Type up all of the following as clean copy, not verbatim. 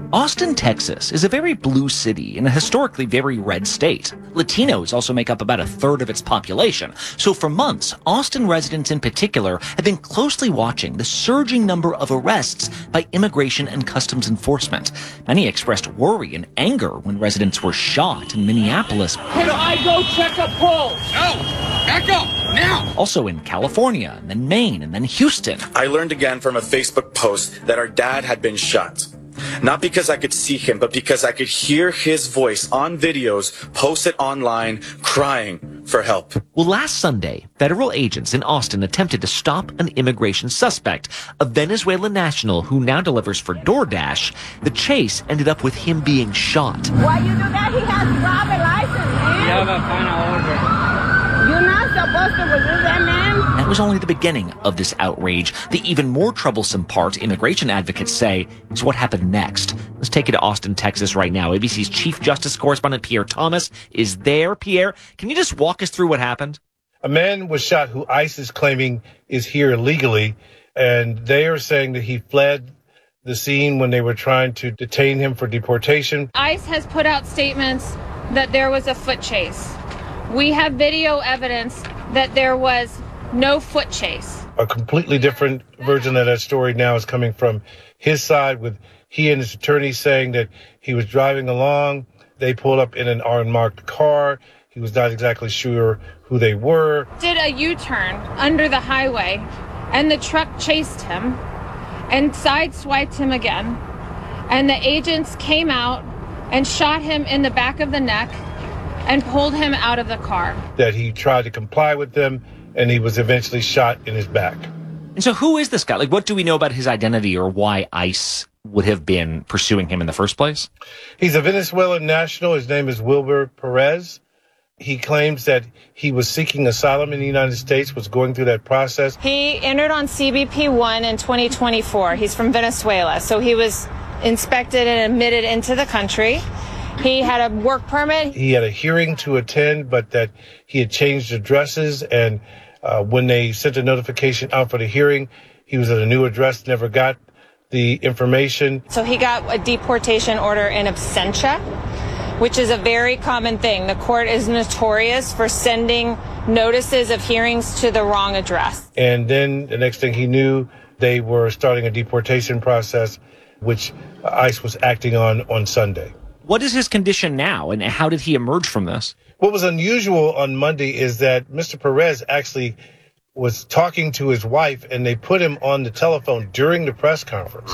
Austin, Texas is a very blue city in a historically very red state. Latinos also make up about a third of its population. So for months, Austin residents in particular have been closely watching the surging number of arrests by immigration and customs enforcement. Many expressed worry and anger when residents were shot in Minneapolis. Can I go check a pulse? No! Back up! Now! Also in California, and then Maine, and then Houston. I learned again from a Facebook post that our dad had been shot. Not because I could see him, but because I could hear his voice on videos posted online crying for help. Well, last Sunday, federal agents in Austin attempted to stop an immigration suspect, a Venezuelan national who now delivers for DoorDash. The chase ended up with him being shot. Why you do that? He has a driver's license, man. You have a final order. You're not supposed to resist that, man. That was only the beginning of this outrage. The even more troublesome part, immigration advocates say, is what happened next. Let's take you to Austin, Texas right now. ABC's Chief Justice Correspondent Pierre Thomas is there. Pierre, can you just walk us through what happened? A man was shot who ICE is claiming is here illegally, and they are saying that he fled the scene when they were trying to detain him for deportation. ICE has put out statements that there was a foot chase. We have video evidence that there was no foot chase. A completely different version of that story now is coming from his side, with he and his attorney saying that he was driving along. They pulled up in an unmarked car. He was not exactly sure who they were. Did a U-turn under the highway, and the truck chased him and sideswiped him again. And the agents came out and shot him in the back of the neck and pulled him out of the car. That he tried to comply with them, and he was eventually shot in his back. And so who is this guy? Like, what do we know about his identity or why ICE would have been pursuing him in the first place? He's a Venezuelan national. His name is Wilber Perez. He claims that he was seeking asylum in the United States, was going through that process. He entered on CBP-1 in 2024. He's from Venezuela, so he was inspected and admitted into the country. He had a work permit. He had a hearing to attend, but that he had changed addresses. And when they sent a notification out for the hearing, he was at a new address, never got the information. So he got a deportation order in absentia, which is a very common thing. The court is notorious for sending notices of hearings to the wrong address. And then the next thing he knew, they were starting a deportation process, which ICE was acting on Sunday. What is his condition now, and how did he emerge from this? What was unusual on Monday is that Mr. Perez actually was talking to his wife, and they put him on the telephone during the press conference.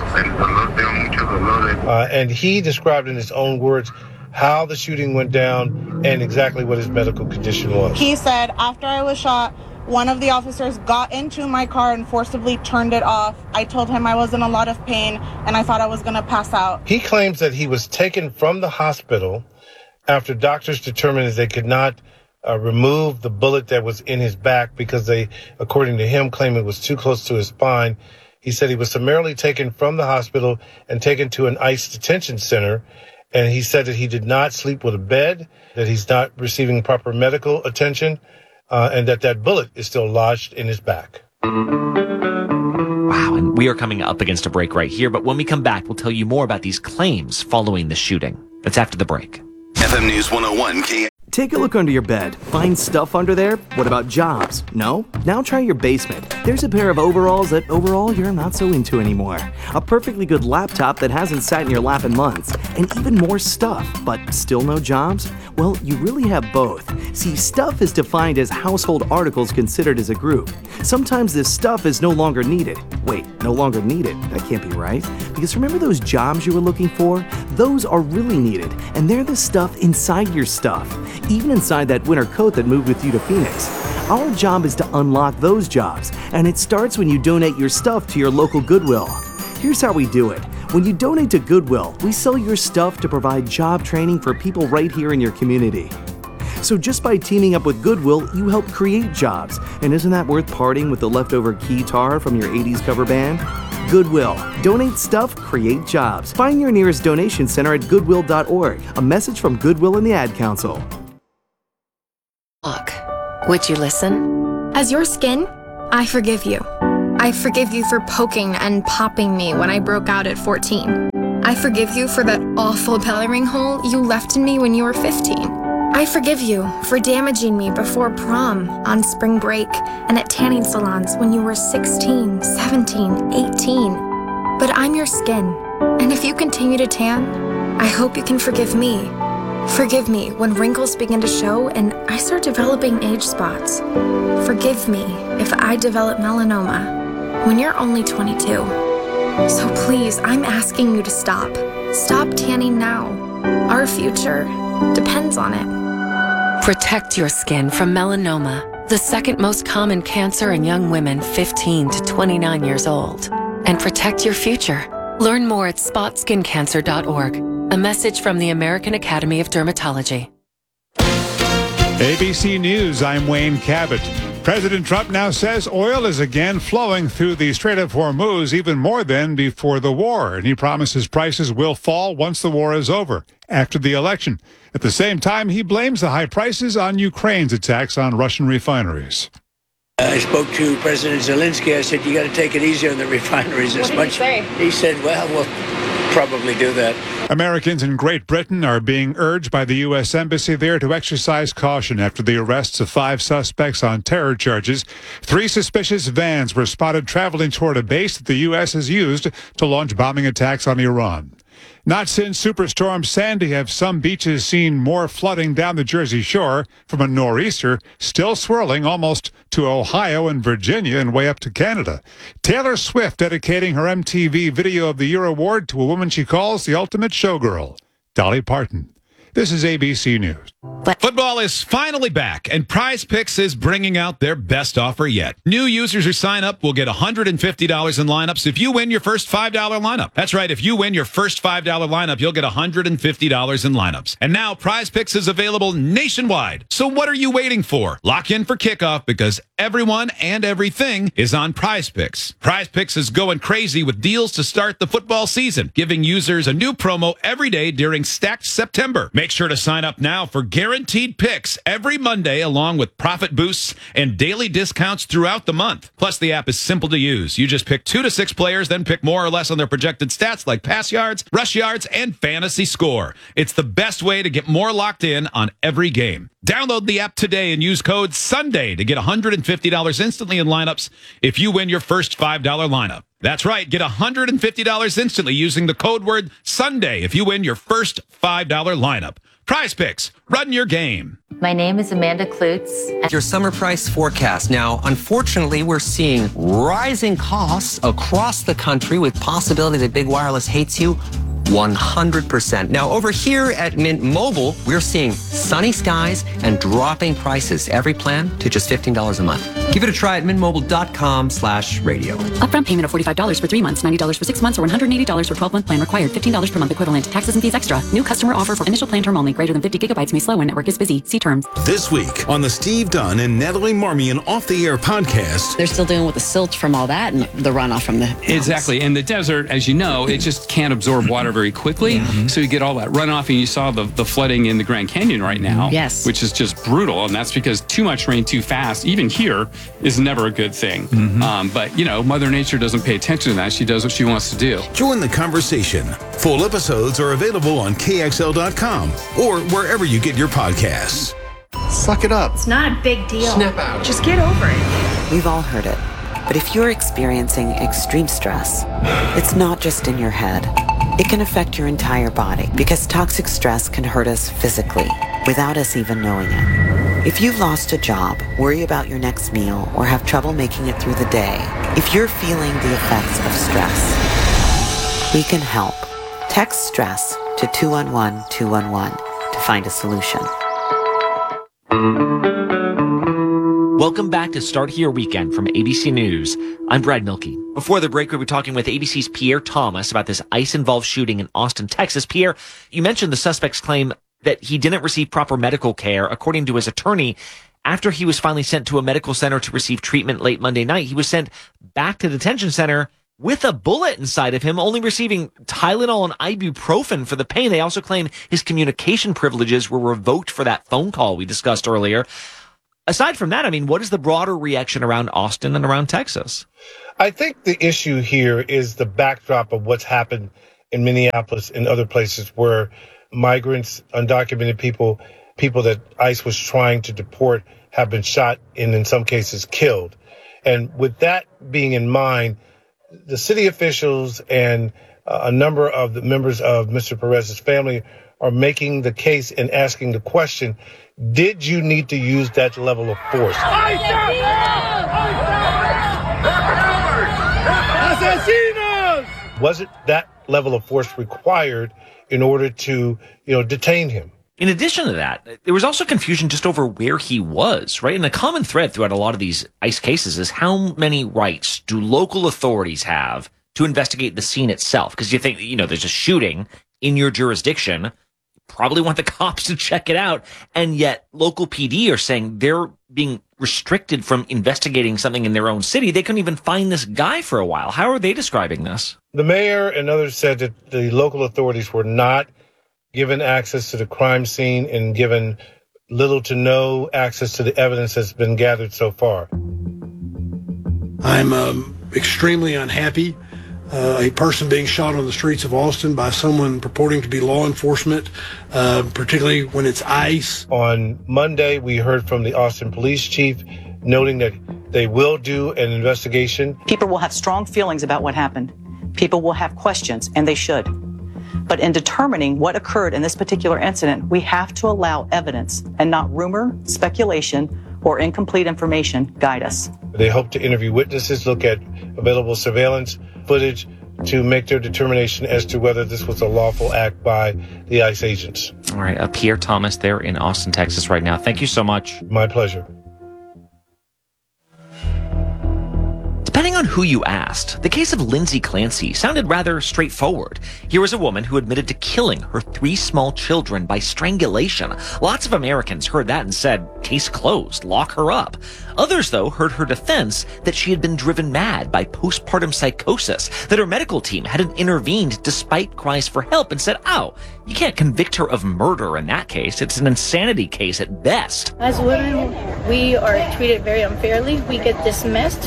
And he described in his own words how the shooting went down and exactly what his medical condition was. He said, after I was shot, one of the officers got into my car and forcibly turned it off. I told him I was in a lot of pain and I thought I was going to pass out. He claims that he was taken from the hospital after doctors determined that they could not remove the bullet that was in his back because they, according to him, claimed it was too close to his spine. He said he was summarily taken from the hospital and taken to an ICE detention center. And he said that he did not sleep with a bed, that he's not receiving proper medical attention, and that bullet is still lodged in his back. Wow, and we are coming up against a break right here, but when we come back, we'll tell you more about these claims following the shooting. That's after the break. FM News 101 K. Take a look under your bed. Find stuff under there? What about jobs? No? Now try your basement. There's a pair of overalls that overall you're not so into anymore. A perfectly good laptop that hasn't sat in your lap in months. And even more stuff, but still no jobs? Well, you really have both. See, stuff is defined as household articles considered as a group. Sometimes this stuff is no longer needed. Wait, no longer needed? That can't be right. Because remember those jobs you were looking for? Those are really needed, and they're the stuff inside your stuff. Even inside that winter coat that moved with you to Phoenix. Our job is to unlock those jobs, and it starts when you donate your stuff to your local Goodwill. Here's how we do it. When you donate to Goodwill, we sell your stuff to provide job training for people right here in your community. So just by teaming up with Goodwill, you help create jobs. And isn't that worth parting with the leftover keytar from your 80s cover band? Goodwill. Donate stuff, create jobs. Find your nearest donation center at goodwill.org. A message from Goodwill and the Ad Council. Look, would you listen? As your skin, I forgive you. I forgive you for poking and popping me when I broke out at 14. I forgive you for that awful belly ring hole you left in me when you were 15. I forgive you for damaging me before prom, on spring break, and at tanning salons when you were 16, 17, 18. But I'm your skin, and if you continue to tan, I hope you can forgive me. Forgive me when wrinkles begin to show and I start developing age spots. Forgive me if I develop melanoma when you're only 22. So please, I'm asking you to stop. Stop tanning now. Our future depends on it. Protect your skin from melanoma, the second most common cancer in young women 15 to 29 years old. And protect your future. Learn more at spotskincancer.org. A message from the American Academy of Dermatology. ABC News, I'm Wayne Cabot. President Trump now says oil is again flowing through the Strait of Hormuz even more than before the war, and he promises prices will fall once the war is over, after the election. At the same time, he blames the high prices on Ukraine's attacks on Russian refineries. I spoke to President Zelensky. I said, you got to take it easy on the refineries as much. He said, well, we'll probably do that. Americans in Great Britain are being urged by the U.S. Embassy there to exercise caution after the arrests of 5 suspects on terror charges. 3 suspicious vans were spotted traveling toward a base that the U.S. has used to launch bombing attacks on Iran. Not since Superstorm Sandy have some beaches seen more flooding down the Jersey Shore from a nor'easter still swirling almost to Ohio and Virginia and way up to Canada. Taylor Swift dedicating her MTV Video of the Year award to a woman she calls the ultimate showgirl, Dolly Parton. This is ABC News. Football is finally back, and Prize Picks is bringing out their best offer yet. New users who sign up will get $150 in lineups if you win your first $5 lineup. That's right, if you win your first $5 lineup, you'll get $150 in lineups. And now Prize Picks is available nationwide. So what are you waiting for? Lock in for kickoff because everyone and everything is on Prize Picks. Prize Picks is going crazy with deals to start the football season, giving users a new promo every day during Stacked September. Make sure to sign up now for guaranteed picks every Monday, along with profit boosts and daily discounts throughout the month. Plus, the app is simple to use. You just pick 2 to 6 players, then pick more or less on their projected stats like pass yards, rush yards, and fantasy score. It's the best way to get more locked in on every game. Download the app today and use code SUNDAY to get $150 instantly in lineups if you win your first $5 lineup. That's right, get $150 instantly using the code word SUNDAY if you win your first $5 lineup. Prize Picks, run your game. My name is Amanda Klutz. Your summer price forecast. Now, unfortunately, we're seeing rising costs across the country with possibility that big wireless hates you 100%. Now, over here at Mint Mobile, we're seeing sunny skies and dropping prices. Every plan to just $15 a month. Give it a try at mintmobile.com/radio. Upfront payment of $45 for 3 months, $90 for 6 months, or $180 for 12-month plan required. $15 per month equivalent. Taxes and fees extra. New customer offer for initial plan term only. Greater than 50 gigabytes may slow when network is busy. See terms. This week on the Steve Dunn and Natalie Marmion Off the Air podcast. They're still dealing with the silt from all that and the runoff from the house. Exactly. And the desert, as you know, it just can't absorb water very quickly. So you get all that runoff, and you saw the flooding in the Grand Canyon right now. Yes. Which is just brutal. And that's because too much rain too fast, even here, is never a good thing. But, you know, Mother Nature doesn't pay attention to that. She does what she wants to do. Join the conversation. Full episodes are available on KXL.com or wherever you get your podcasts. Suck it up. It's not a big deal. Snap out. Just get over it. We've all heard it. But if you're experiencing extreme stress, it's not just in your head. It can affect your entire body because toxic stress can hurt us physically without us even knowing it. If you've lost a job, worry about your next meal, or have trouble making it through the day, if you're feeling the effects of stress, we can help. Text STRESS to 211-211 to find a solution. Welcome back to Start Here Weekend from ABC News. I'm Brad Milkey. Before the break, we were talking with ABC's Pierre Thomas about this ICE-involved shooting in Austin, Texas. Pierre, you mentioned the suspect's claim that he didn't receive proper medical care. According to his attorney, after he was finally sent to a medical center to receive treatment late Monday night, he was sent back to the detention center with a bullet inside of him, only receiving Tylenol and ibuprofen for the pain. They also claim his communication privileges were revoked for that phone call we discussed earlier. Aside from that, I mean, what is the broader reaction around Austin and around Texas? I think the issue here is the backdrop of what's happened in Minneapolis and other places where migrants, undocumented people that ICE was trying to deport have been shot and in some cases killed. And with that being in mind, the city officials and a number of the members of Mr. Perez's family are making the case and asking the question, did you need to use that level of force? Was it that level of force required in order to, detain him? In addition to that, there was also confusion just over where he was, right? And the common thread throughout a lot of these ICE cases is how many rights do local authorities have to investigate the scene itself? Because you think, there's a shooting in your jurisdiction, you probably want the cops to check it out. And yet local PD are saying they're being restricted from investigating something in their own city. They couldn't even find this guy for a while. How are they describing this? The mayor and others said that the local authorities were not given access to the crime scene and given little to no access to the evidence that's been gathered so far. I'm extremely unhappy. A person being shot on the streets of Austin by someone purporting to be law enforcement, particularly when it's ICE. On Monday, we heard from the Austin police chief noting that they will do an investigation. People will have strong feelings about what happened. People will have questions, and they should. But in determining what occurred in this particular incident, we have to allow evidence and not rumor, speculation, or incomplete information guide us. They hope to interview witnesses, look at available surveillance footage to make their determination as to whether this was a lawful act by the ICE agents. All right, Pierre Thomas there in Austin, Texas right now. Thank you so much. My pleasure. Depending on who you asked, the case of Lindsay Clancy sounded rather straightforward. Here was a woman who admitted to killing her 3 small children by strangulation. Lots of Americans heard that and said, case closed, lock her up. Others, though, heard her defense that she had been driven mad by postpartum psychosis, that her medical team hadn't intervened despite cries for help and said, oh, you can't convict her of murder in that case. It's an insanity case at best. As women, we are treated very unfairly. We get dismissed.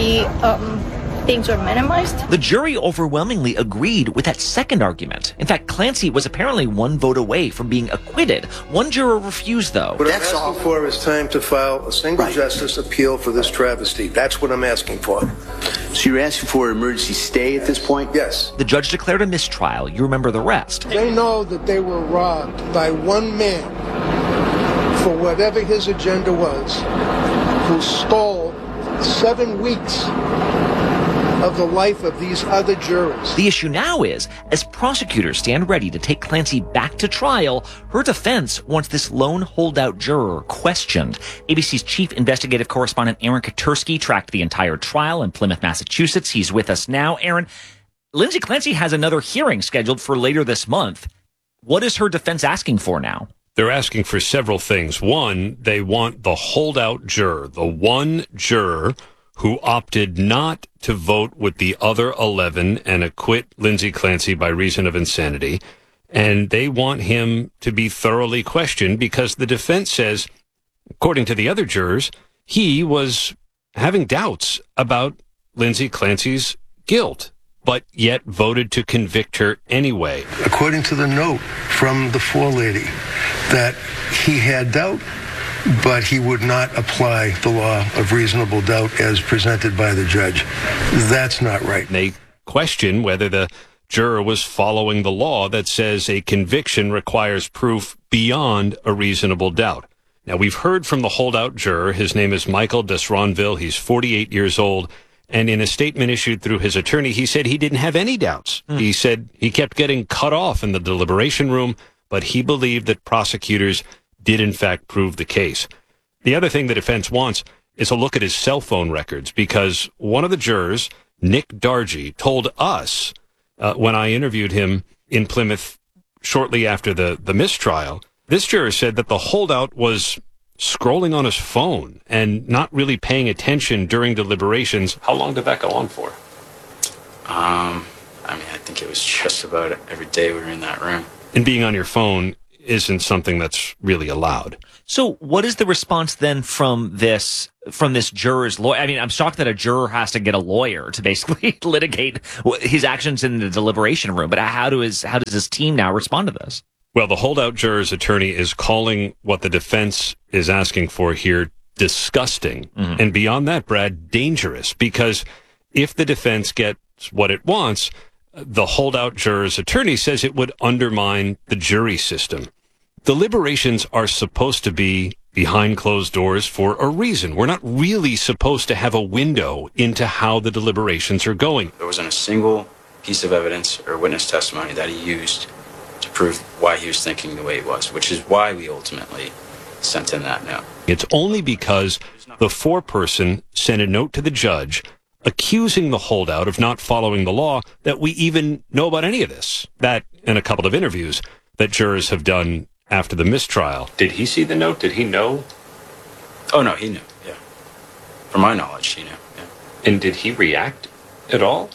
Things are minimized. The jury overwhelmingly agreed with that second argument. In fact, Clancy was apparently 1 vote away from being acquitted. One juror refused, though. What I'm asking for is time to file a single justice appeal for this travesty. That's what I'm asking for. So you're asking for an emergency stay at this point? Yes. The judge declared a mistrial. You remember the rest. They know that they were robbed by one man for whatever his agenda was, who stole 7 weeks of the life of these other jurors. The issue now is, as prosecutors stand ready to take Clancy back to trial, her defense wants this lone holdout juror questioned. ABC's chief investigative correspondent Aaron Katersky tracked the entire trial in Plymouth, Massachusetts. He's with us now. Aaron, Lindsay Clancy has another hearing scheduled for later this month. What is her defense asking for now? They're asking for several things. One, they want the holdout juror, the one juror who opted not to vote with the other 11 and acquit Lindsay Clancy by reason of insanity. And they want him to be thoroughly questioned because the defense says, according to the other jurors, he was having doubts about Lindsay Clancy's guilt, but yet voted to convict her anyway. According to the note from the forelady, that he had doubt, but he would not apply the law of reasonable doubt as presented by the judge. That's not right. They question whether the juror was following the law that says a conviction requires proof beyond a reasonable doubt. Now, we've heard from the holdout juror. His name is Michael Desronville. He's 48 years old. And in a statement issued through his attorney, he said he didn't have any doubts. He said he kept getting cut off in the deliberation room, but he believed that prosecutors did in fact prove the case. The other thing the defense wants is a look at his cell phone records, because one of the jurors, Nick Dargy, told us when I interviewed him in Plymouth shortly after the mistrial, this juror said that the holdout was scrolling on his phone and not really paying attention during deliberations. How long did that go on for? I think it was just about every day we were in that room. And being on your phone isn't something that's really allowed. So what is the response then from this juror's lawyer? I mean, I'm shocked that a juror has to get a lawyer to basically litigate his actions in the deliberation room. But how does his team now respond to this? Well, the holdout juror's attorney is calling what the defense is asking for here disgusting. Mm-hmm. And beyond that, Brad, dangerous. Because if the defense gets what it wants, the holdout juror's attorney says it would undermine the jury system. Deliberations are supposed to be behind closed doors for a reason. We're not really supposed to have a window into how the deliberations are going. There wasn't a single piece of evidence or witness testimony that he used to prove why he was thinking the way he was, which is why we ultimately sent in that note. It's only because the foreperson sent a note to the judge accusing the holdout of not following the law that we even know about any of this. That and a couple of interviews that jurors have done after the mistrial. Did he see the note? Did he know? Oh, no, he knew, yeah. From my knowledge, he knew, yeah. And did he react at all?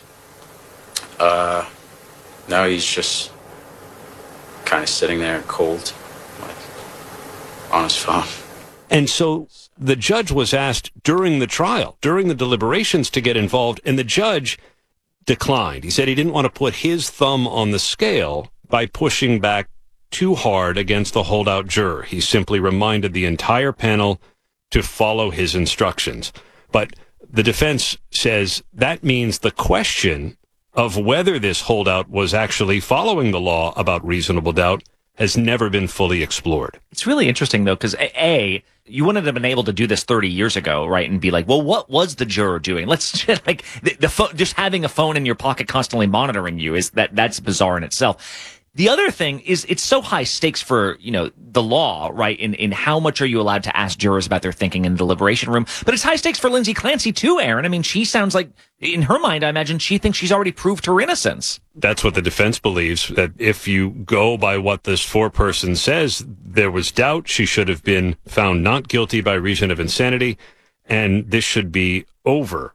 No, he's just kind of sitting there cold, like, on his phone. And so the judge was asked during the trial, during the deliberations, to get involved, and the judge declined. He said he didn't want to put his thumb on the scale by pushing back too hard against the holdout juror. He simply reminded the entire panel to follow his instructions. But the defense says that means the question of whether this holdout was actually following the law about reasonable doubt has never been fully explored. It's really interesting, though, because you wouldn't have been able to do this 30 years ago, right? And be like, well, what was the juror doing? Let's just, like just having a phone in your pocket constantly monitoring you that's bizarre in itself. The other thing is it's so high stakes for, the law, right? In how much are you allowed to ask jurors about their thinking in the deliberation room? But it's high stakes for Lindsay Clancy too, Aaron. I mean, she sounds like, in her mind, I imagine she thinks she's already proved her innocence. That's what the defense believes, that if you go by what this foreperson says, there was doubt. She should have been found not guilty by reason of insanity, and this should be over.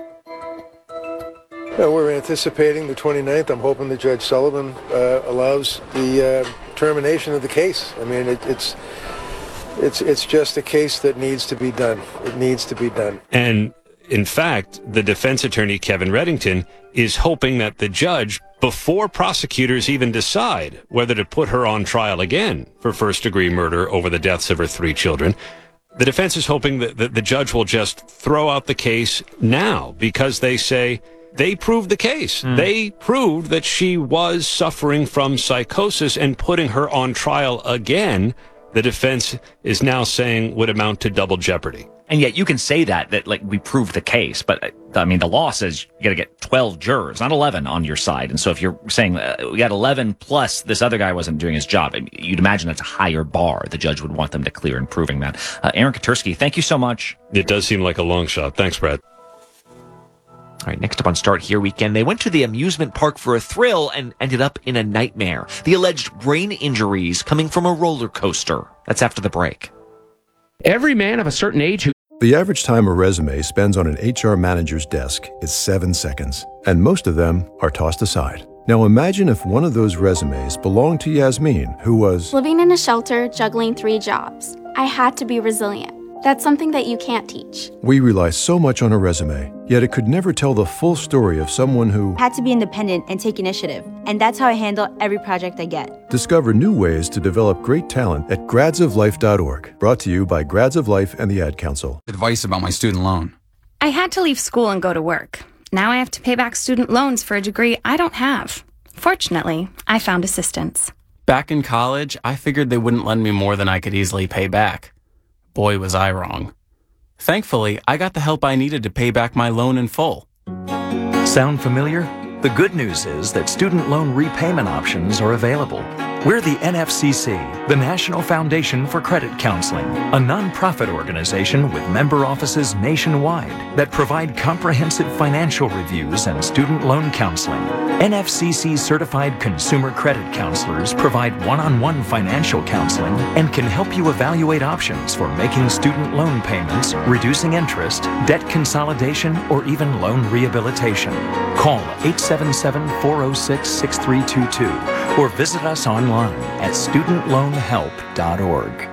We're anticipating the 29th. I'm hoping that Judge Sullivan allows the termination of the case. I mean, it's just a case that needs to be done. It needs to be done. And in fact, the defense attorney, Kevin Reddington, is hoping that the judge, before prosecutors even decide whether to put her on trial again for first-degree murder over the deaths of her 3 children, the defense is hoping that the judge will just throw out the case now, because they say they proved the case. They proved that she was suffering from psychosis, and putting her on trial again, the defense is now saying, would amount to double jeopardy. And yet you can say that like we proved the case, but I mean, the law says you got to get 12 jurors, not 11 on your side. And so if you're saying we got 11 plus this other guy wasn't doing his job, you'd imagine that's a higher bar the judge would want them to clear in proving that. Aaron Katersky, thank you so much. It does seem like a long shot. Thanks, Brad. All right, next up on Start Here Weekend, they went to the amusement park for a thrill and ended up in a nightmare. The alleged brain injuries coming from a roller coaster. That's after the break. Every man of a certain age who... The average time a resume spends on an HR manager's desk is 7 seconds, and most of them are tossed aside. Now imagine if one of those resumes belonged to Yasmin, who was living in a shelter, juggling 3 jobs. I had to be resilient. That's something that you can't teach. We rely so much on a resume, yet it could never tell the full story of someone who had to be independent and take initiative. And that's how I handle every project I get. Discover new ways to develop great talent at gradsoflife.org. Brought to you by Grads of Life and the Ad Council. Advice about my student loan. I had to leave school and go to work. Now I have to pay back student loans for a degree I don't have. Fortunately, I found assistance. Back in college, I figured they wouldn't lend me more than I could easily pay back. Boy, was I wrong. Thankfully, I got the help I needed to pay back my loan in full. Sound familiar? The good news is that student loan repayment options are available. We're the NFCC, the National Foundation for Credit Counseling, a nonprofit organization with member offices nationwide that provide comprehensive financial reviews and student loan counseling. NFCC certified consumer credit counselors provide one-on-one financial counseling and can help you evaluate options for making student loan payments, reducing interest, debt consolidation, or even loan rehabilitation. Call 877-406-6322 or visit us online at studentloanhelp.org.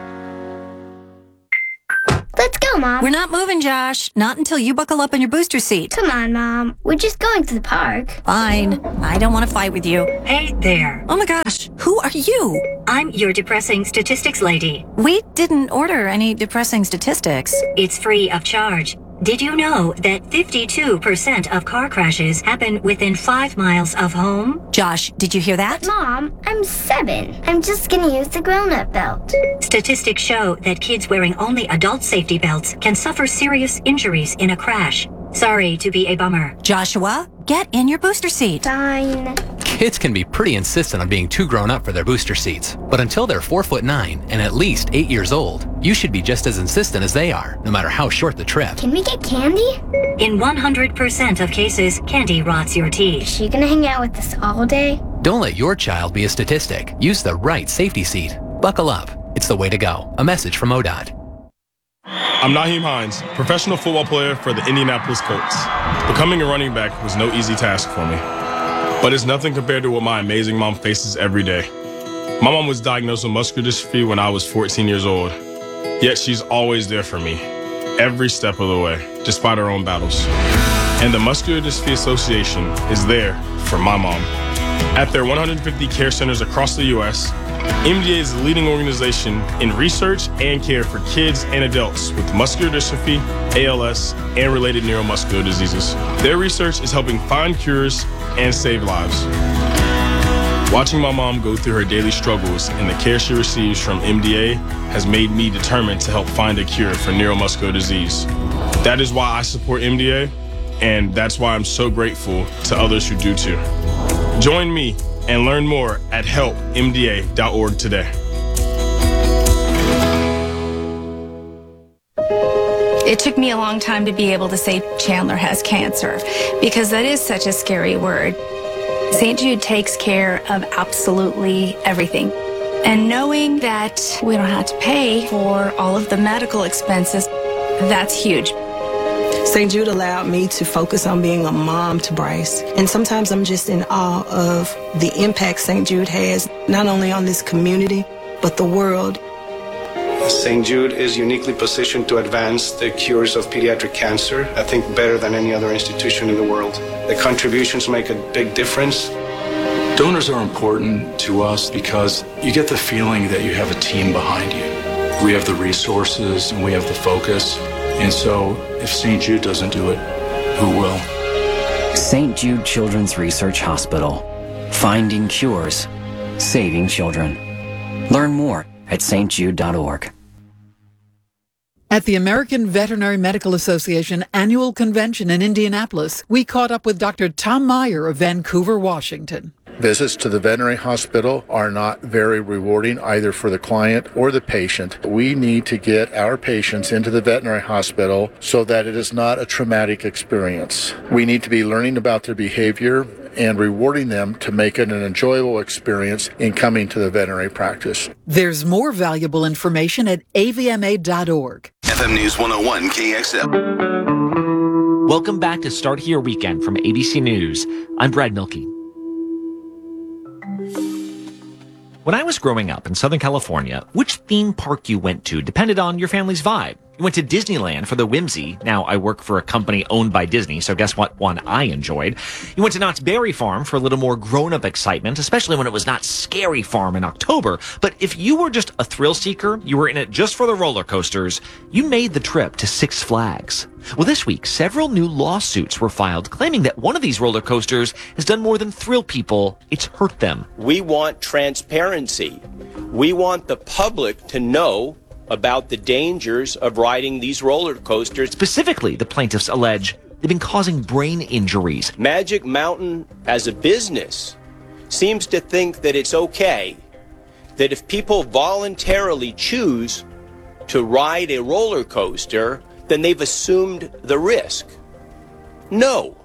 Let's go, Mom. We're not moving, Josh. Not until you buckle up in your booster seat. Come on, Mom. We're just going to the park. Fine. I don't want to fight with you. Hey there. Oh my gosh. Who are you? I'm your depressing statistics lady. We didn't order any depressing statistics. It's free of charge. Did you know that 52% of car crashes happen within 5 miles of home? Josh, did you hear that? Mom, I'm 7. I'm just gonna use the grown-up belt. Statistics show that kids wearing only adult safety belts can suffer serious injuries in a crash. Sorry to be a bummer. Joshua, get in your booster seat. Fine. Kids can be pretty insistent on being too grown up for their booster seats, but until they're 4'9" and at least 8 years old, you should be just as insistent as they are, no matter how short the trip. Can we get candy? In 100% of cases, candy rots your teeth. Is she gonna hang out with us all day? Don't let your child be a statistic. Use the right safety seat. Buckle up. It's the way to go. A message from ODOT. I'm Naheem Hines, professional football player for the Indianapolis Colts. Becoming a running back was no easy task for me, but it's nothing compared to what my amazing mom faces every day. My mom was diagnosed with muscular dystrophy when I was 14 years old, yet she's always there for me, every step of the way, despite her own battles. And the Muscular Dystrophy Association is there for my mom. At their 150 care centers across the U.S., MDA is the leading organization in research and care for kids and adults with muscular dystrophy, ALS, and related neuromuscular diseases. Their research is helping find cures and save lives. Watching my mom go through her daily struggles and the care she receives from MDA has made me determined to help find a cure for neuromuscular disease. That is why I support MDA, and that's why I'm so grateful to others who do too. Join me and learn more at helpmda.org today. It took me a long time to be able to say Chandler has cancer because that is such a scary word. St. Jude takes care of absolutely everything. And knowing that we don't have to pay for all of the medical expenses, that's huge. St. Jude allowed me to focus on being a mom to Bryce. And sometimes I'm just in awe of the impact St. Jude has, not only on this community, but the world. St. Jude is uniquely positioned to advance the cures of pediatric cancer, I think better than any other institution in the world. The contributions make a big difference. Donors are important to us because you get the feeling that you have a team behind you. We have the resources and we have the focus. And so if St. Jude doesn't do it, who will? St. Jude Children's Research Hospital. Finding cures. Saving children. Learn more at stjude.org. At the American Veterinary Medical Association annual convention in Indianapolis, we caught up with Dr. Tom Meyer of Vancouver, Washington. Visits to the veterinary hospital are not very rewarding either for the client or the patient. We need to get our patients into the veterinary hospital so that it is not a traumatic experience. We need to be learning about their behavior and rewarding them to make it an enjoyable experience in coming to the veterinary practice. There's more valuable information at avma.org. FM News 101 KXL. Welcome back to Start Here Weekend from ABC News. I'm Brad Milkey. When I was growing up in Southern California, which theme park you went to depended on your family's vibe. You went to Disneyland for the whimsy. Now I work for a company owned by Disney, so guess what one I enjoyed? You went to Knott's Berry Farm for a little more grown-up excitement, especially when it was Knott's Scary Farm in October. But if you were just a thrill seeker, you were in it just for the roller coasters, you made the trip to Six Flags. Well, this week, several new lawsuits were filed claiming that one of these roller coasters has done more than thrill people, it's hurt them. We want transparency. We want the public to know about the dangers of riding these roller coasters. Specifically, the plaintiffs allege they've been causing brain injuries. Magic Mountain, as a business, seems to think that it's okay that if people voluntarily choose to ride a roller coaster, then they've assumed the risk. No,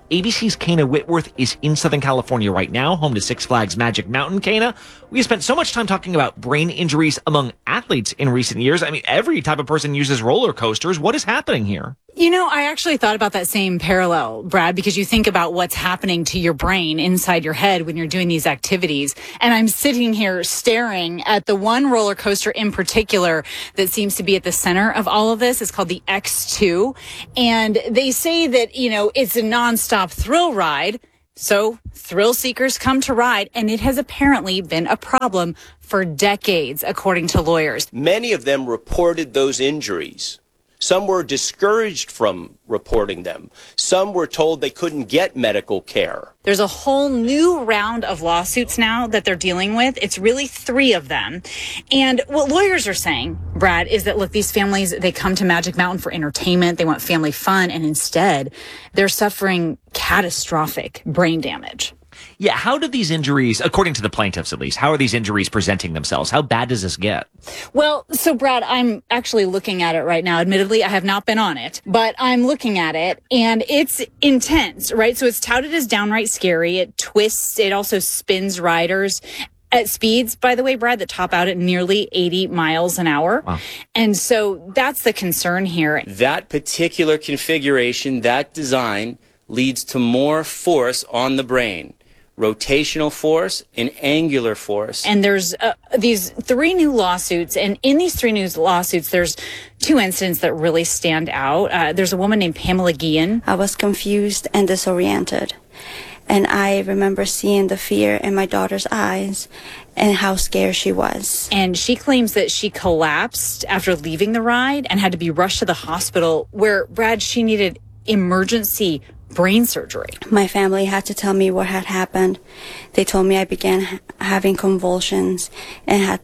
ABC's Kana Whitworth is in Southern California right now, home to Six Flags Magic Mountain. Kana, we have spent so much time talking about brain injuries among athletes in recent years. I mean, every type of person uses roller coasters. What is happening here? You know, I actually thought about that same parallel, Brad, because you think about what's happening to your brain inside your head when you're doing these activities. And I'm sitting here staring at the one roller coaster in particular that seems to be at the center of all of this. It's called the X2. And they say that, you know, it's a nonstop thrill ride. So thrill seekers come to ride, and it has apparently been a problem for decades, according to lawyers. Many of them reported those injuries. Some were discouraged from reporting them. Some were told they couldn't get medical care. There's a whole new round of lawsuits now that they're dealing with. It's really 3 of them. And what lawyers are saying, Brad, is that, look, these families, they come to Magic Mountain for entertainment. They want family fun. And instead, they're suffering catastrophic brain damage. Yeah, how do these injuries, according to the plaintiffs at least, how are these injuries presenting themselves? How bad does this get? Well, so Brad, I'm actually looking at it right now. Admittedly, I have not been on it, but I'm looking at it and it's intense, right? So it's touted as downright scary. It twists. It also spins riders at speeds, by the way, Brad, that top out at nearly 80 miles an hour. Wow. And so that's the concern here. That particular configuration, that design leads to more force on the brain. Rotational force and angular force. And there's these 3 new lawsuits. And in these 3 new lawsuits, there's 2 incidents that really stand out. There's a woman named Pamela Guillen. I was confused and disoriented. And I remember seeing the fear in my daughter's eyes and how scared she was. And she claims that she collapsed after leaving the ride and had to be rushed to the hospital where, Brad, she needed emergency brain surgery. My family had to tell me what had happened. They told me I began having convulsions and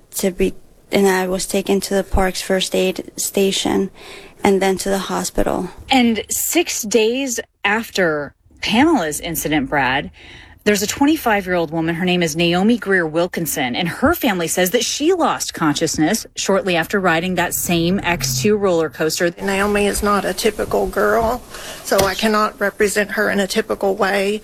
I was taken to the park's first aid station and then to the hospital. And 6 days after Pamela's incident, Brad, there's a 25-year-old woman. Her name is Naomi Greer Wilkinson, and her family says that she lost consciousness shortly after riding that same X2 roller coaster. Naomi is not a typical girl, so I cannot represent her in a typical way.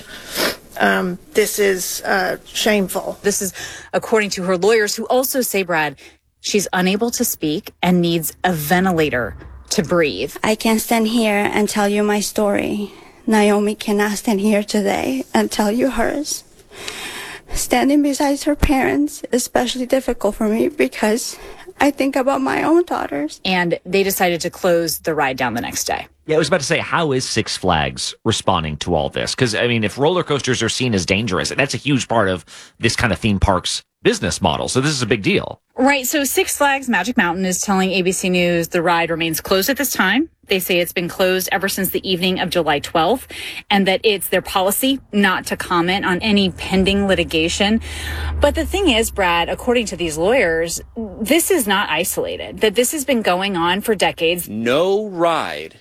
This is shameful. This is according to her lawyers, who also say, Brad, she's unable to speak and needs a ventilator to breathe. I can't stand here and tell you my story. Naomi cannot stand here today and tell you hers. Standing beside her parents is especially difficult for me because I think about my own daughters. And they decided to close the ride down the next day. Yeah, I was about to say, how is Six Flags responding to all this? Because, I mean, if roller coasters are seen as dangerous, that's a huge part of this kind of theme park's business model. So this is a big deal. Right. So Six Flags Magic Mountain is telling ABC News the ride remains closed at this time. They say it's been closed ever since the evening of July 12th, and that it's their policy not to comment on any pending litigation. But the thing is, Brad, according to these lawyers, this is not isolated, that this has been going on for decades. No ride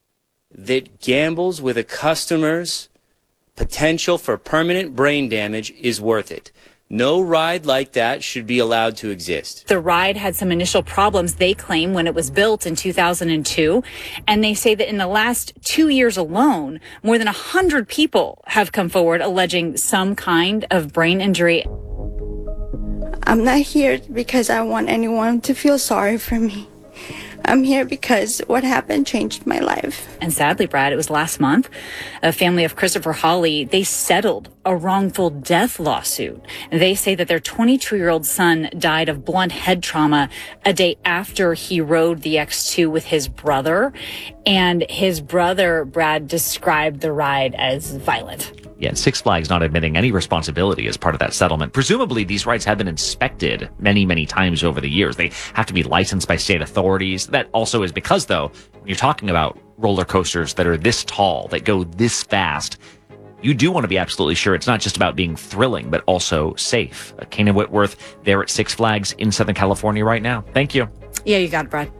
that gambles with a customer's potential for permanent brain damage is worth it. No ride like that should be allowed to exist. The ride had some initial problems, they claim, when it was built in 2002. And they say that in the last 2 years alone, more than 100 people have come forward alleging some kind of brain injury. I'm not here because I want anyone to feel sorry for me. I'm here because what happened changed my life. And sadly, Brad, it was last month, a family of Christopher Hawley, they settled a wrongful death lawsuit. They say that their 22-year-old son died of blunt head trauma a day after he rode the X2 with his brother. And his brother, Brad, described the ride as violent. Yeah, Six Flags not admitting any responsibility as part of that settlement. Presumably, these rides have been inspected many, many times over the years. They have to be licensed by state authorities. That also is because, though, when you're talking about roller coasters that are this tall, that go this fast, you do want to be absolutely sure it's not just about being thrilling, but also safe. Kana Whitworth there at Six Flags in Southern California right now. Thank you. Yeah, you got it, Brad.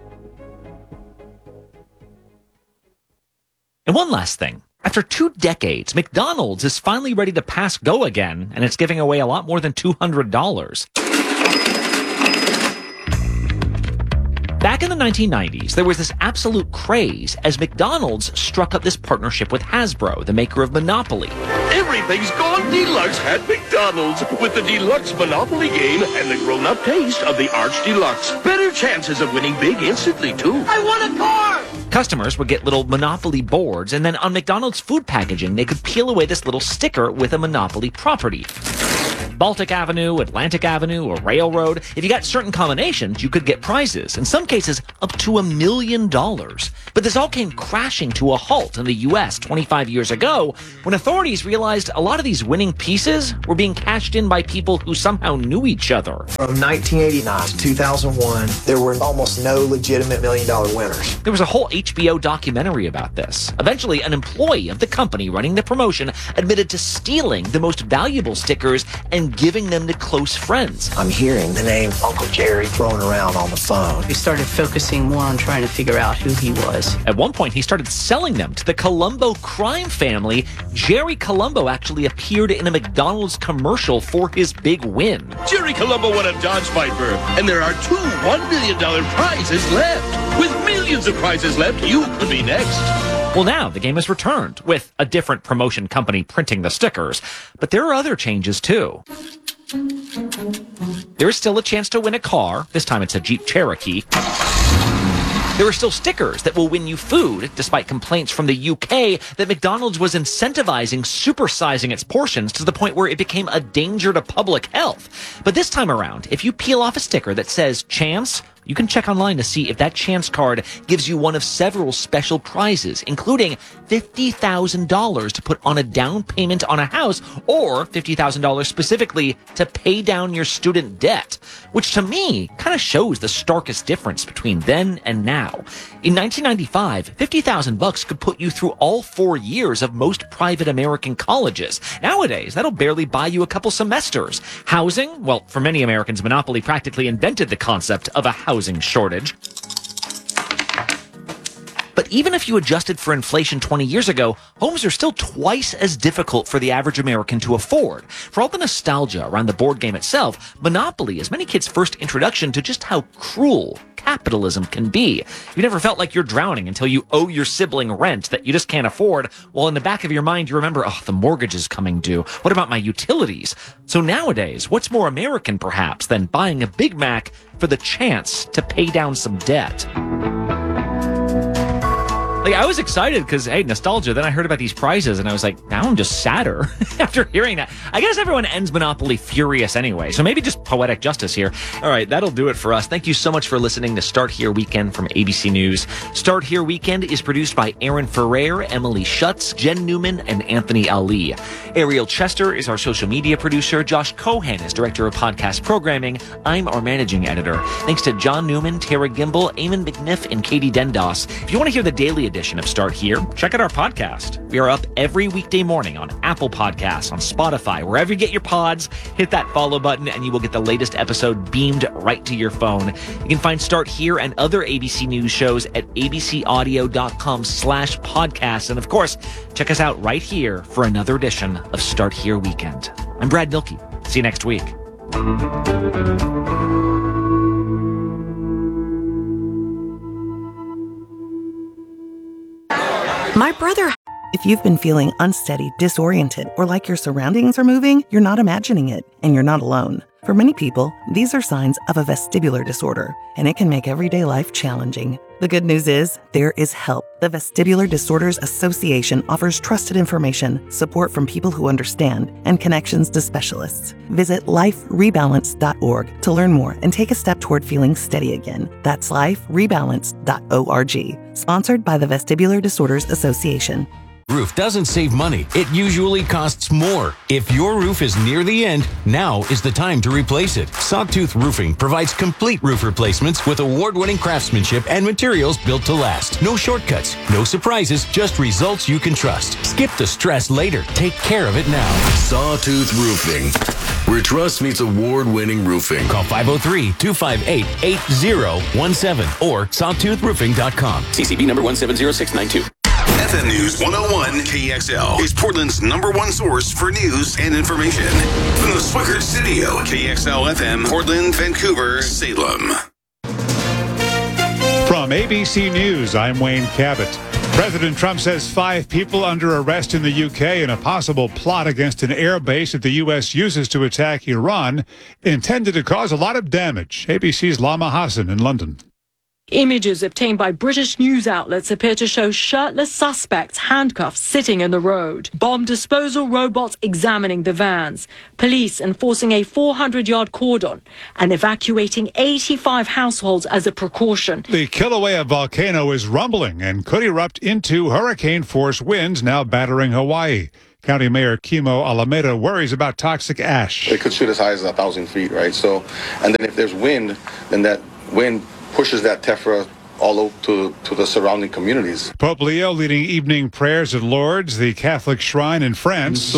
And one last thing. After 2 decades, McDonald's is finally ready to pass go again, and it's giving away a lot more than $200. Back in the 1990s, there was this absolute craze as McDonald's struck up this partnership with Hasbro, the maker of Monopoly. Everything's gone deluxe at McDonald's with the deluxe Monopoly game and the grown-up taste of the Arch Deluxe. Better chances of winning big instantly, too. I want a car! Customers would get little Monopoly boards, and then on McDonald's food packaging, they could peel away this little sticker with a Monopoly property. Baltic Avenue, Atlantic Avenue, or Railroad. If you got certain combinations, you could get prizes, in some cases up to $1 million. But this all came crashing to a halt in the U.S. 25 years ago when authorities realized a lot of these winning pieces were being cashed in by people who somehow knew each other. From 1989 to 2001, there were almost no legitimate $1 million winners. There was a whole HBO documentary about this. Eventually, an employee of the company running the promotion admitted to stealing the most valuable stickers and giving them to close friends. I'm hearing the name Uncle Jerry thrown around on the phone. We started focusing more on trying to figure out who he was. At one point, he started selling them to the Colombo crime family. Jerry Colombo actually appeared in a McDonald's commercial for his big win. Jerry Colombo won a Dodge Viper, and there are 2 $1 million prizes left. With millions of prizes left, you could be next. Well, now the game is returned with a different promotion company printing the stickers. But there are other changes, too. There is still a chance to win a car. This time it's a Jeep Cherokee. There are still stickers that will win you food, despite complaints from the UK that McDonald's was incentivizing supersizing its portions to the point where it became a danger to public health. But this time around, if you peel off a sticker that says chance, you can check online to see if that chance card gives you one of several special prizes, including $50,000 to put on a down payment on a house, or $50,000 specifically to pay down your student debt, which to me kind of shows the starkest difference between then and now. In 1995, $50,000 could put you through all 4 years of most private American colleges. Nowadays, that'll barely buy you a couple semesters. Housing? Well, for many Americans, Monopoly practically invented the concept of a housing shortage. But even if you adjusted for inflation 20 years ago, homes are still twice as difficult for the average American to afford. For all the nostalgia around the board game itself, Monopoly is many kids' first introduction to just how cruel capitalism can be. You never felt like you're drowning until you owe your sibling rent that you just can't afford, while in the back of your mind you remember, oh, the mortgage is coming due. What about my utilities? So nowadays, what's more American perhaps than buying a Big Mac for the chance to pay down some debt? Like, I was excited because, hey, nostalgia. Then I heard about these prizes, and I was like, now I'm just sadder after hearing that. I guess everyone ends Monopoly furious anyway, so maybe just poetic justice here. All right, that'll do it for us. Thank you so much for listening to Start Here Weekend from ABC News. Start Here Weekend is produced by Aaron Ferrer, Emily Schutz, Jen Newman, and Anthony Ali. Ariel Chester is our social media producer. Josh Cohan is director of podcast programming. I'm our managing editor. Thanks to John Newman, Tara Gimbel, Eamon McNiff, and Katie Dendos. If you want to hear the daily edition of Start Here, check out our podcast. We are up every weekday morning on Apple Podcasts, on Spotify, wherever you get your pods. Hit that follow button and you will get the latest episode beamed right to your phone. You can find Start Here and other ABC News shows at abcaudio.com/podcasts. And of course, check us out right here for another edition of Start Here Weekend. I'm Brad Milkey. See you next week. My brother. If you've been feeling unsteady, disoriented, or like your surroundings are moving, you're not imagining it, and you're not alone. For many people, these are signs of a vestibular disorder, and it can make everyday life challenging. The good news is, there is help. The Vestibular Disorders Association offers trusted information, support from people who understand, and connections to specialists. Visit liferebalance.org to learn more and take a step toward feeling steady again. That's liferebalance.org. Sponsored by the Vestibular Disorders Association. Roof doesn't save money. It usually costs more. If your roof is near the end, now is the time to replace it. Sawtooth Roofing provides complete roof replacements with award-winning craftsmanship and materials built to last. No shortcuts, no surprises, just results you can trust. Skip the stress later. Take care of it now. Sawtooth Roofing, where trust meets award-winning roofing. Call 503-258-8017 or sawtoothroofing.com. CCB number 170692. FM News 101 KXL is Portland's #1 source for news and information. From the Swickert Studio, KXL FM, Portland, Vancouver, Salem. From ABC News, I'm Wayne Cabot. President Trump says 5 people under arrest in the UK in a possible plot against an air base that the U.S. uses to attack Iran intended to cause a lot of damage. ABC's Lama Hassan in London. Images obtained by British news outlets appear to show shirtless suspects handcuffed sitting in the road, bomb disposal robots examining the vans, police enforcing a 400-yard cordon and evacuating 85 households as a precaution. The Kilauea volcano is rumbling and could erupt into hurricane-force winds now battering Hawaii. County Mayor Kimo Alameda worries about toxic ash. It could shoot as high as 1,000 feet, right? So, and then if there's wind, then that wind pushes that tephra all over to the surrounding communities. Pope Leo leading evening prayers at Lourdes, the Catholic shrine in France.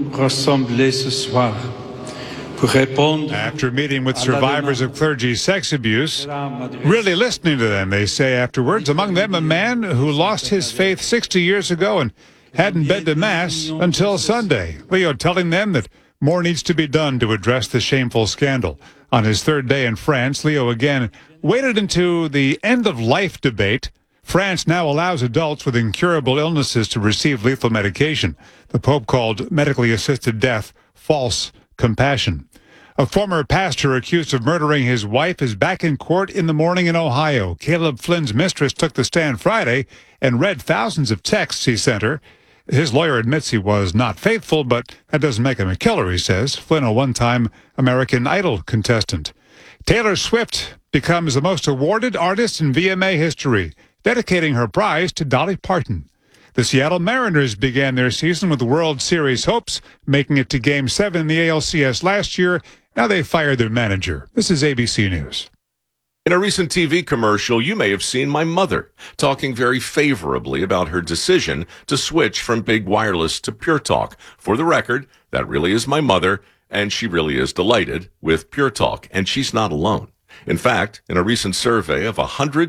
After meeting with survivors of clergy sex abuse, really listening to them, they say afterwards, among them a man who lost his faith 60 years ago and hadn't been to Mass until Sunday. Leo telling them that more needs to be done to address the shameful scandal. On his third day in France, Leo again waded into the end-of-life debate. France now allows adults with incurable illnesses to receive lethal medication. The Pope called medically assisted death false compassion. A former pastor accused of murdering his wife is back in court in the morning in Ohio. Caleb Flynn's mistress took the stand Friday and read thousands of texts he sent her. His lawyer admits he was not faithful, but that doesn't make him a killer, he says. Flynn, a one-time American Idol contestant. Taylor Swift becomes the most awarded artist in VMA history, dedicating her prize to Dolly Parton. The Seattle Mariners began their season with World Series hopes, making it to Game 7 in the ALCS last year. Now they fired their manager. This is ABC News. In a recent TV commercial, you may have seen my mother talking very favorably about her decision to switch from big wireless to Pure Talk. For the record, that really is my mother, and she really is delighted with Pure Talk, and she's not alone. In fact, in a recent survey of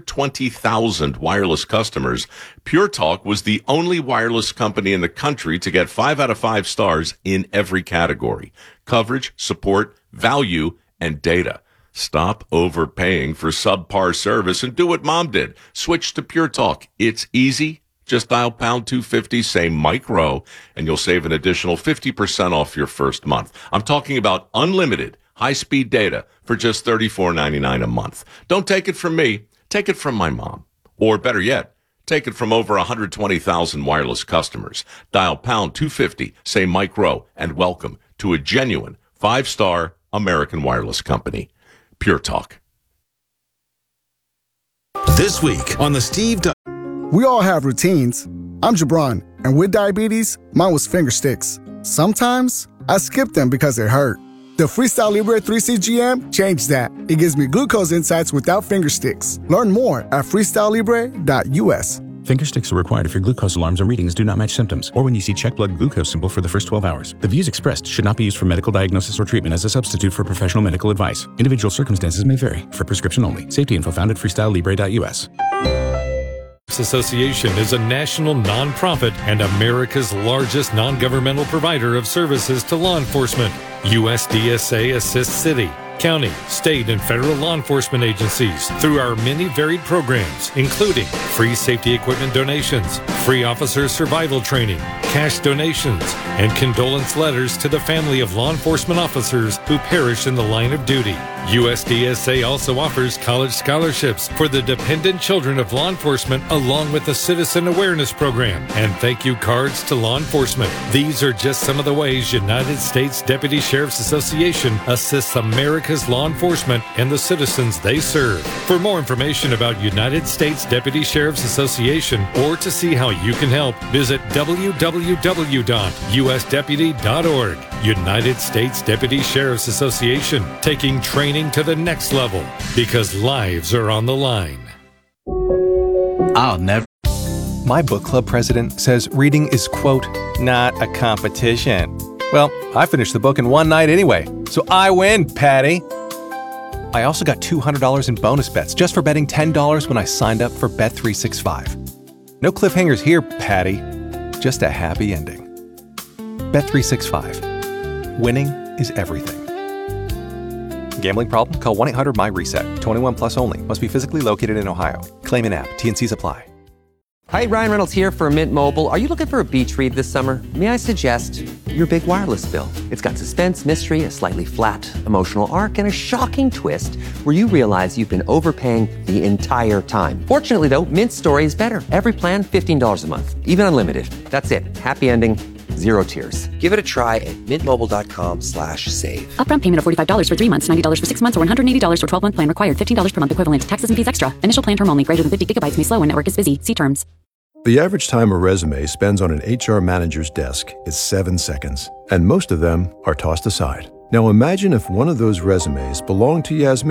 120,000 wireless customers, Pure Talk was the only wireless company in the country to get 5 out of 5 stars in every category: coverage, support, value, and data. Stop overpaying for subpar service and do what Mom did. Switch to Pure Talk. It's easy. Just dial pound 250, say Mike Rowe, and you'll save an additional 50% off your first month. I'm talking about unlimited high-speed data for just $34.99 a month. Don't take it from me. Take it from my mom. Or better yet, take it from over 120,000 wireless customers. Dial pound 250, say Mike Rowe, and welcome to a genuine 5-star American wireless company. Pure Talk. This week on the Steve... We all have routines. I'm Jabron, and with diabetes, mine was finger sticks. Sometimes I skip them because they hurt. The Freestyle Libre 3C GM changed that. It gives me glucose insights without finger sticks. Learn more at freestylelibre.us. Finger sticks are required if your glucose alarms or readings do not match symptoms, or when you see check blood glucose symbol for the first 12 hours. The views expressed should not be used for medical diagnosis or treatment as a substitute for professional medical advice. Individual circumstances may vary. For prescription only. Safety info found at freestylelibre.us. Association is a national nonprofit and America's largest non-governmental provider of services to law enforcement. USDSA assists city, county, state, and federal law enforcement agencies through our many varied programs, including free safety equipment donations, free officer survival training, cash donations, and condolence letters to the family of law enforcement officers who perish in the line of duty. USDSA also offers college scholarships for the dependent children of law enforcement, along with a citizen awareness program and thank you cards to law enforcement. These are just some of the ways United States Deputy Sheriff's Association assists America's law enforcement and the citizens they serve. For more information about United States Deputy Sheriff's Association or to see how you can help, visit www.usdeputy.org. United States Deputy Sheriff's Association, taking training to the next level because lives are on the line. I'll never. My book club president says reading is, quote, not a competition. Well, I finished the book in one night anyway, so I win, Patty. I also got $200 in bonus bets just for betting $10 when I signed up for Bet365. No cliffhangers here, Patty. Just a happy ending. Bet365. Winning is everything. Gambling problem? Call 1-800-MY-RESET. 21 plus only. Must be physically located in Ohio. Claim an app. T&Cs apply. Hi, Ryan Reynolds here for Mint Mobile. Are you looking for a beach read this summer? May I suggest your big wireless bill? It's got suspense, mystery, a slightly flat, emotional arc, and a shocking twist where you realize you've been overpaying the entire time. Fortunately, though, Mint's story is better. Every plan, $15 a month. Even unlimited. That's it. Happy ending. Zero tears. Give it a try at mintmobile.com/save. Upfront payment of $45 for 3 months, $90 for 6 months, or $180 for 12-month plan required. $15 per month equivalent. Taxes and fees extra. Initial plan term only. Greater than 50 gigabytes may slow when network is busy. See terms. The average time a resume spends on an HR manager's desk is 7 seconds, and most of them are tossed aside. Now imagine if one of those resumes belonged to Yasmin.